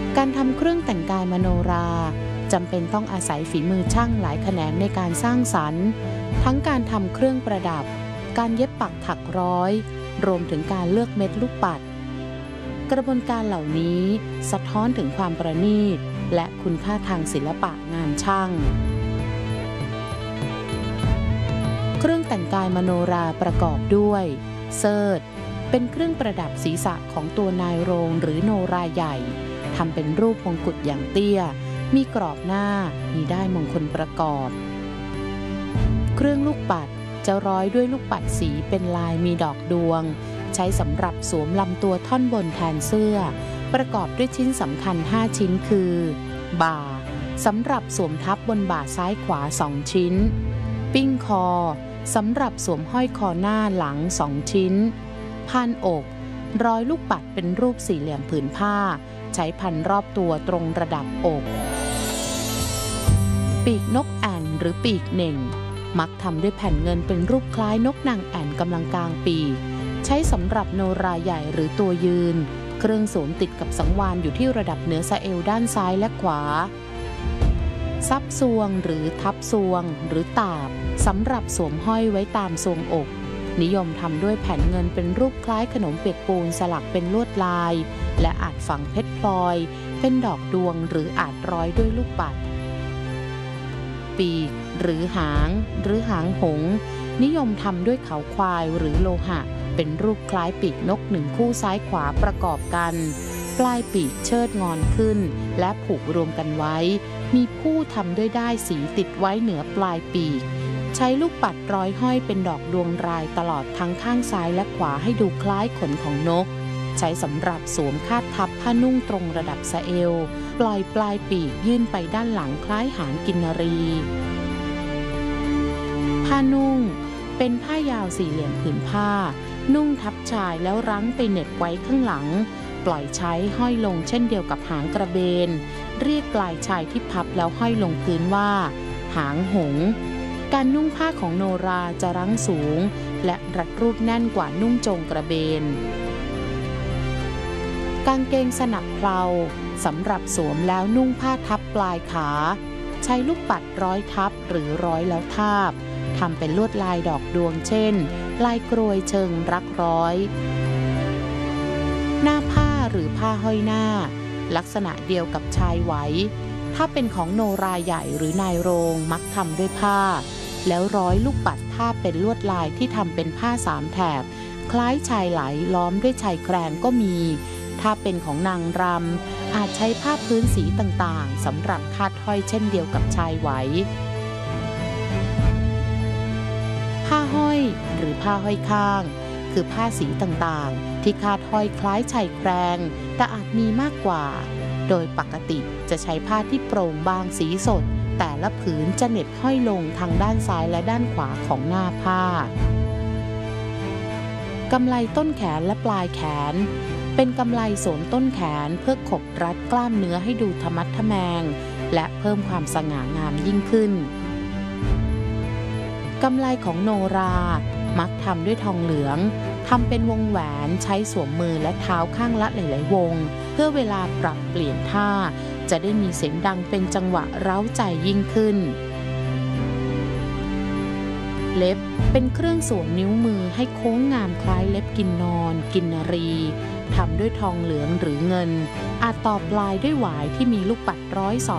การทำเครื่องแต่งกายมโนราจำเป็นต้องอาศัยฝีมือช่างหลายแขนงในการสร้างสรรค์ทั้งการทำเครื่องประดับการเย็บปักถักร้อยรวมถึงการเลือกเม็ดลูกปัดกระบวนการเหล่านี้สะท้อนถึงความประณีตและคุณค่าทางศิลปะงานช่างเครื่องแต่งกายมโนราประกอบด้วยเสิร์ธเป็นเครื่องประดับศีรษะของตัวนายโรงหรือโนราใหญ่ทำเป็นรูปมงกุฎอย่างเตี้ยมีกรอบหน้ามีด้ายมงคลประกอบเครื่องลูกปัดจะร้อยด้วยลูกปัดสีเป็นลายมีดอกดวงใช้สำหรับสวมลำตัวท่อนบนแทนเสื้อประกอบด้วยชิ้นสำคัญ5ชิ้นคือบ่าสำหรับสวมทับบนบ่าซ้ายขวา2ชิ้นปิ้งคอสำหรับสวมห้อยคอหน้าหลัง2ชิ้นพานอกร้อยลูกปัดเป็นรูปสี่เหลี่ยมผืนผ้าใช้พันรอบตัวตรงระดับอกปีกนกแอ่นหรือปีกเหน่งมักทำด้วยแผ่นเงินเป็นรูปคล้ายนกนางแอ่นกำลังกางปีกใช้สำหรับโนราใหญ่หรือตัวยืนเครื่องสวมติดกับสังวาลอยู่ที่ระดับเหนือสะเอวด้านซ้ายและขวาซับซวงหรือทับซวงหรือตาบสำหรับสวมห้อยไว้ตามทรวงอกนิยมทำด้วยแผ่นเงินเป็นรูปคล้ายขนมเปียกปูนสลักเป็นลวดลายและอาจฝังเพชรพลอยเป็นดอกดวงหรืออาจร้อยด้วยลูกปัดปีกหรือหางหงส์นิยมทำด้วยเขาควายหรือโลหะเป็นรูปคล้ายปีกนกหนึ่งคู่ซ้ายขวาประกอบกันปลายปีกเชิดงอนขึ้นและผูกรวมกันไว้มีผู้ทำด้วยด้ายสีติดไว้เหนือปลายปีกใช้ลูกปัดร้อยห้อยเป็นดอกดวงรายตลอดทั้งข้างซ้ายและขวาให้ดูคล้ายขนของนกใช้สำหรับสวมคาดทับผ้านุ่งตรงระดับสะเอวปล่อยปลายปีกยื่นไปด้านหลังคล้ายหางกินนรีผ้านุ่งเป็นผ้ายาวสี่เหลี่ยมผืนผ้านุ่งทับชายแล้วรั้งไปเหน็บไว้ข้างหลังปล่อยใช้ห้อยลงเช่นเดียวกับหางกระเบนเรียกปลายชายที่พับแล้วห้อยลงพื้นว่าหางหงส์การนุ่งผ้าของโนราจะรั้งสูงและรัดรูปแน่นกว่านุ่งโจงกระเบนกางเกงสนับเพลาสำหรับสวมแล้วนุ่งผ้าทับปลายขาใช้ลูกปัดร้อยทับหรือร้อยแล้วทาบทำเป็นลวดลายดอกดวงเช่นลายกรวยเชิงรักร้อยหน้าผ้าหรือผ้าห้อยหน้าลักษณะเดียวกับชายไหวถ้าเป็นของโนราใหญ่หรือนายโรงมักทำด้วยผ้าแล้วร้อยลูกปัดทาบเป็นลวดลายที่ทำเป็นผ้าสามแถบคล้ายชายไหลล้อมด้วยชายแครงก็มีถ้าเป็นของนางรำอาจใช้ผ้าพื้นสีต่างๆสำหรับคาดห้อยเช่นเดียวกับชายไหวผ้าห้อยหรือผ้าห้อยข้างคือผ้าสีต่างๆที่คาดห้อยคล้ายชายแครงแต่อาจมีมากกว่าโดยปกติจะใช้ผ้าที่โปร่งบางสีสดแต่ละผืนจะเหน็บห้อยลงทางด้านซ้ายและด้านขวาของหน้าผ้ากำไลต้นแขนและปลายแขนเป็นกำไลสวมต้นแขนเพื่อขบรัดกล้ามเนื้อให้ดูทะมัดทะแมงและเพิ่มความสง่างามยิ่งขึ้นกำไลของโนรามักทำด้วยทองเหลืองทำเป็นวงแหวนใช้สวมมือและเท้าข้างละหลายๆวงเพื่อเวลาปรับเปลี่ยนท่าจะได้มีเสียงดังเป็นจังหวะเร้าใจยิ่งขึ้นเล็บเป็นเครื่องสวมนิ้วมือให้โค้งงามคล้ายเล็บกินนอนกินนรีทำด้วยทองเหลืองหรือเงินอาจต่อปลายด้วยหวายที่มีลูกปัดร้อยสอด